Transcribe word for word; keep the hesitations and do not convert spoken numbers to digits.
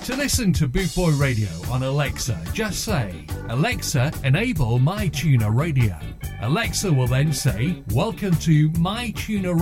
To listen to Boot Boy Radio on Alexa, just say, Alexa, enable My Tuner Radio. Alexa will then say, welcome to My Tuner Radio.